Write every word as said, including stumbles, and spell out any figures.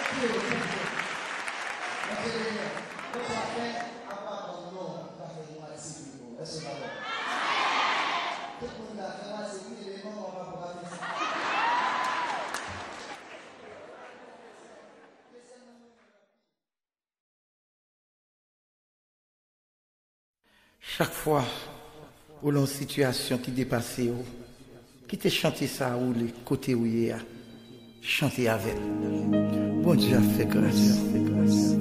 Chaque fois où l'on situation qui dépasse, qui te chante ça ou les côtés où il y a, chanter avec. Bon Dieu a fait grâce.